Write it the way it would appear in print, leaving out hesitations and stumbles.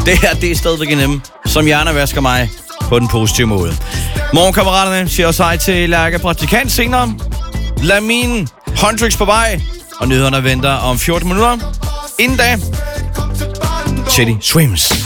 Det her, det er stadigvæk en dem, som hjernevasker mig på den positive måde. Morgenkammeraterne siger også hej til Lærke Praktikant senere. Lamin håndtryks på vej, og nyhederne venter om 14 minutter. Inden da, Teddy Swims.